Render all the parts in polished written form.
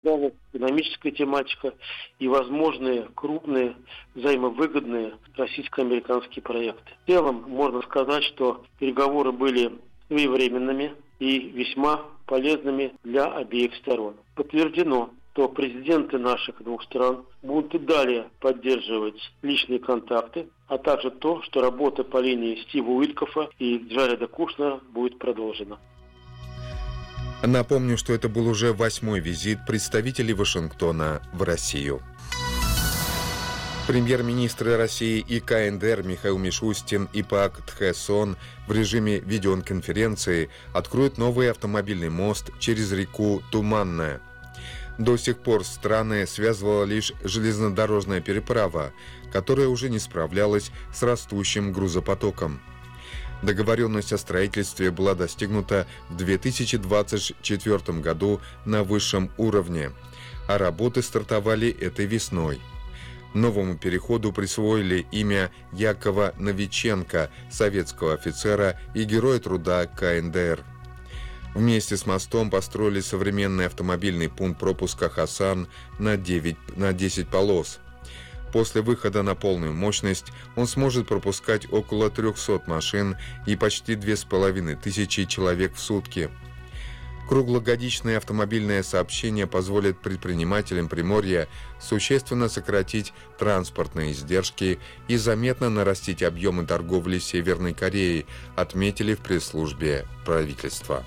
Даже экономическая тематика и возможные крупные взаимовыгодные российско-американские проекты. В целом можно сказать, что переговоры были своевременными и весьма полезными для обеих сторон. Подтверждено, что президенты наших двух стран будут и далее поддерживать личные контакты, а также то, что работа по линии Стива Уиткофа и Джареда Кушнера будет продолжена. Напомню, что это был уже 8-й визит представителей Вашингтона в Россию. Премьер-министры России и КНДР Михаил Мишустин и Пак Кхе Сон в режиме видеоконференции откроют новый автомобильный мост через реку Туманная. До сих пор страны связывала лишь железнодорожная переправа, которая уже не справлялась с растущим грузопотоком. Договоренность о строительстве была достигнута в 2024 году на высшем уровне, а работы стартовали этой весной. Новому переходу присвоили имя Якова Новиченко, советского офицера и героя труда КНДР. Вместе с мостом построили современный автомобильный пункт пропуска «Хасан» на 10 полос. После выхода на полную мощность он сможет пропускать около 300 машин и почти 2500 человек в сутки. Круглогодичное автомобильное сообщение позволит предпринимателям Приморья существенно сократить транспортные издержки и заметно нарастить объемы торговли с Северной Кореей, отметили в пресс-службе правительства.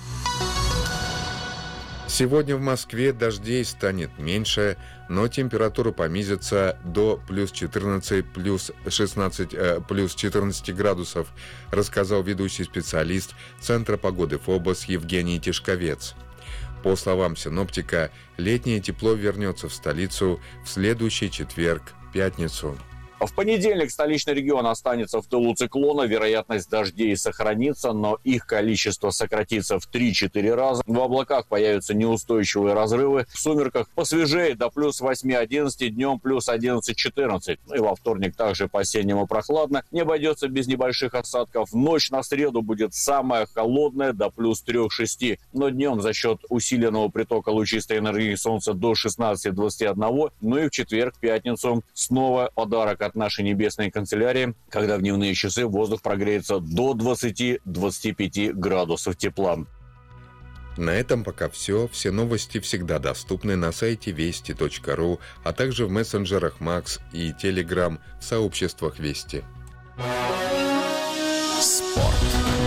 Сегодня в Москве дождей станет меньше, но температура понизится до плюс 14 градусов, рассказал ведущий специалист Центра погоды ФОБОС Евгений Тишковец. По словам синоптика, летнее тепло вернется в столицу в следующий четверг, пятницу. В понедельник столичный регион останется в тылу циклона, вероятность дождей сохранится, но их количество сократится в 3-4 раза. В облаках появятся неустойчивые разрывы. В сумерках посвежее до плюс 8-11, днем плюс 11-14. И во вторник также по-осеннему прохладно. Не обойдется без небольших осадков. Ночь на среду будет самая холодная, до плюс 3-6. Но днем за счет усиленного притока лучистой энергии солнца до 16-21. Ну и в четверг, пятницу снова подарок от нашей небесной канцелярии, когда в дневные часы воздух прогреется до 20-25 градусов тепла. На этом пока все. Все новости всегда доступны на сайте вести.ру, а также в мессенджерах Макс и Telegram в сообществах Вести. Спорт.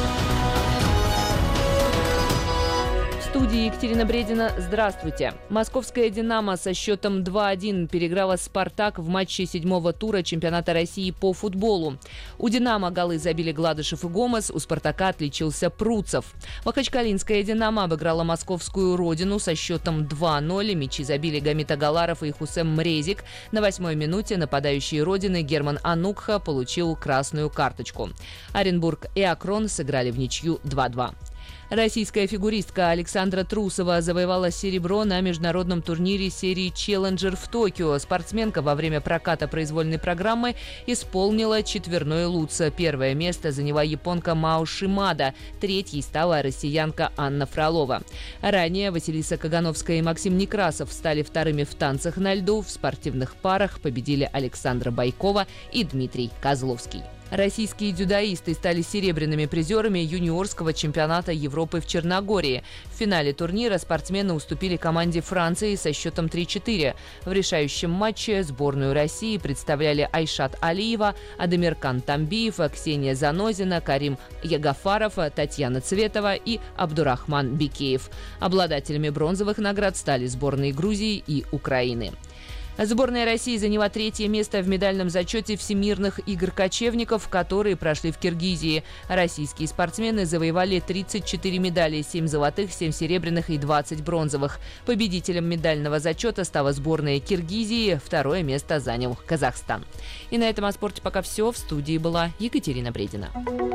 В студии Екатерина Бредина. Здравствуйте. Московская «Динамо» со счетом 2-1 переиграла «Спартак» в матче 7-го тура чемпионата России по футболу. У «Динамо» голы забили Гладышев и Гомес, у «Спартака» отличился Пруцев. Махачкалинская «Динамо» обыграла московскую «Родину» со счетом 2-0. Мячи забили Гамит Агаларов и Хусем Мрезик. На 8-й минуте нападающий «Родины» Герман Анукха получил красную карточку. Оренбург и Акрон сыграли в ничью 2-2. Российская фигуристка Александра Трусова завоевала серебро на международном турнире серии «Челленджер» в Токио. Спортсменка во время проката произвольной программы исполнила четверной луца. Первое место заняла японка Мао Шимада. Третьей стала россиянка Анна Фролова. Ранее Василиса Кагановская и Максим Некрасов стали вторыми в танцах на льду. В спортивных парах победили Александра Байкова и Дмитрий Козловский. Российские дзюдоисты стали серебряными призерами юниорского чемпионата Европы в Черногории. В финале турнира спортсмены уступили команде Франции со счетом 3-4. В решающем матче сборную России представляли Айшат Алиева, Адамиркан Тамбиев, Ксения Занозина, Карим Ягафаров, Татьяна Цветова и Абдурахман Бикеев. Обладателями бронзовых наград стали сборные Грузии и Украины. Сборная России заняла третье место в медальном зачете Всемирных игр кочевников, которые прошли в Киргизии. Российские спортсмены завоевали 34 медали, 7 золотых, 7 серебряных и 20 бронзовых. Победителем медального зачета стала сборная Киргизии, второе место занял Казахстан. И на этом о спорте пока все. В студии была Екатерина Бредина.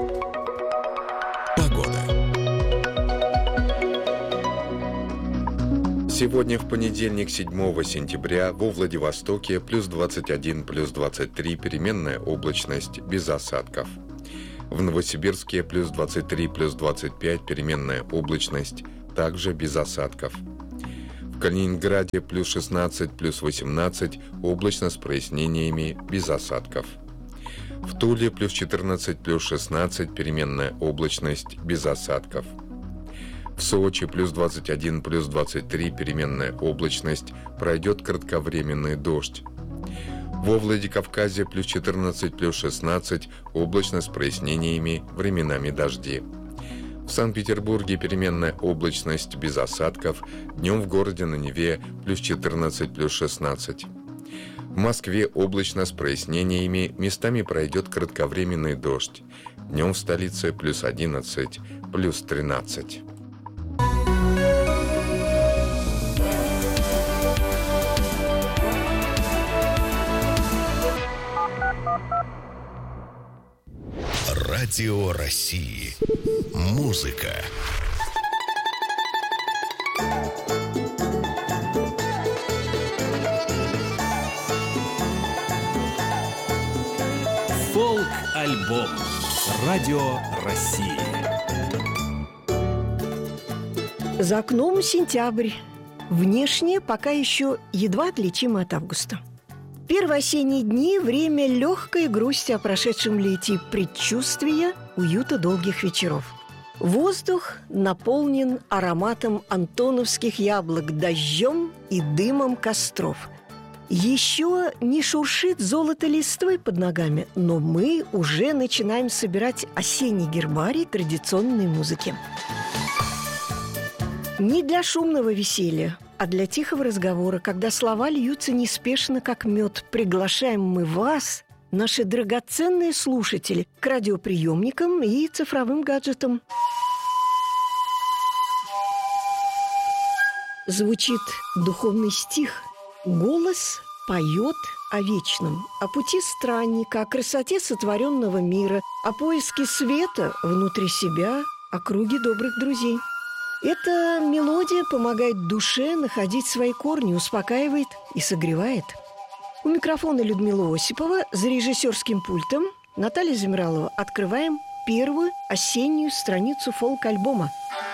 Сегодня в понедельник, 7 сентября, во Владивостоке плюс 21, плюс 23, переменная облачность, без осадков. В Новосибирске плюс 23, плюс 25, переменная облачность, также без осадков. В Калининграде плюс 16, плюс 18, облачно с прояснениями, без осадков. В Туле плюс 14, плюс 16, переменная облачность, без осадков. В Сочи плюс 21, плюс 23, переменная облачность, пройдет кратковременный дождь. Во Владикавказе плюс 14, плюс 16, облачно с прояснениями, временами дожди. В Санкт-Петербурге переменная облачность, без осадков, днем в городе на Неве плюс 14, плюс 16. В Москве облачно с прояснениями, местами пройдет кратковременный дождь. Днем в столице плюс 11, плюс 13. Радио России. Музыка. Фолк-альбом. Радио России. За окном сентябрь. Внешне пока еще едва отличимо от августа. Первые осенние дни – время легкой грусти о прошедшем лете, предчувствия уюта долгих вечеров. Воздух наполнен ароматом антоновских яблок, дождем и дымом костров. Еще не шуршит золото листвы под ногами, но мы уже начинаем собирать осенний гербарий традиционной музыки. Не для шумного веселья, а для тихого разговора, когда слова льются неспешно, как мед, приглашаем мы вас, наши драгоценные слушатели, к радиоприемникам и цифровым гаджетам. Звучит духовный стих. Голос поет о вечном, о пути странника, о красоте сотворенного мира, о поиске света внутри себя, о круге добрых друзей. Эта мелодия помогает душе находить свои корни, успокаивает и согревает. У микрофона Людмила Осипова, за режиссерским пультом Наталья Замиралова. Открываем первую осеннюю страницу фолк-альбома.